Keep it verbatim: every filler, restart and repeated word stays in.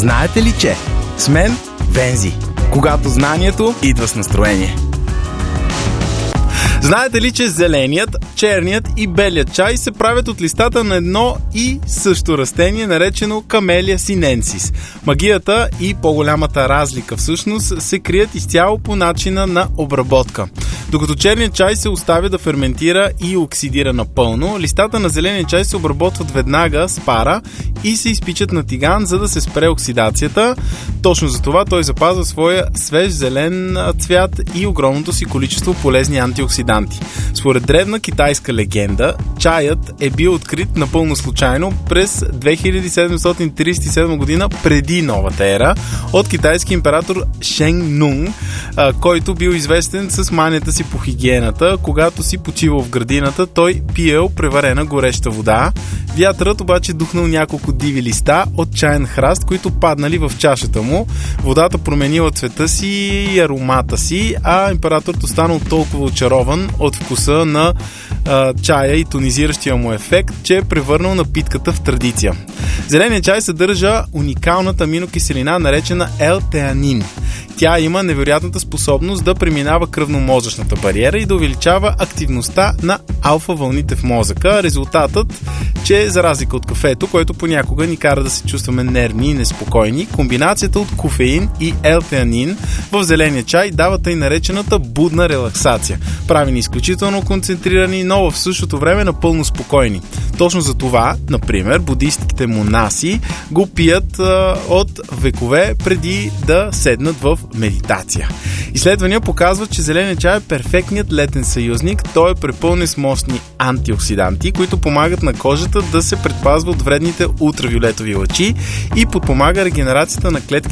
Знаете ли, че с мен Вензи, когато знанието идва с настроение. Знаете ли, че зеленият, черният и белият чай се правят от листата на едно и също растение, наречено Камелия синенсис? Магията и по-голямата разлика всъщност се крият изцяло по начина на обработка. Докато черният чай се оставя да ферментира и оксидира напълно, листата на зеления чай се обработват веднага с пара и се изпичат на тиган, за да се спре оксидацията. Точно за това той запазва своя свеж зелен цвят и огромното си количество полезни антиоксиданти. Според древна китайска легенда, чаят е бил открит напълно случайно през две хиляди седемстотин тридесет и седма година преди новата ера от китайски император Шен Нунг, който бил известен с манията си по хигиената. Когато си почивал в градината, той пиел преварена гореща вода. Вятърът обаче духнал няколко диви листа от чаен храст, които паднали в чашата му. Водата променила цвета си и аромата си, а императорът останал толкова очарован от вкуса на а, чая и тонизиращия му ефект, че е превърнал напитката в традиция. Зеленият чай съдържа уникалната аминокиселина, наречена L-теанин. Тя има невероятната способност да преминава кръвно-мозъчната бариера и да увеличава активността на алфа-вълните в мозъка. Резултатът, че за разлика от кафето, което понякога ни кара да се чувстваме нервни и неспокойни, комбинацията от кофеин и L-теанин в зеления чай дава тъй наречената будна релаксация. Прави ни изключително концентрирани, но в същото време напълно спокойни. Точно за това, например, буддийските монаси го пият а, от векове преди да седнат в медитация. Изследвания показват, че зеленият чай е перфектният летен съюзник. Той е препълнен с мощни антиоксиданти, които помагат на кожата да се предпазва от вредните ултравиолетови лъчи и подпомага регенерацията на клетките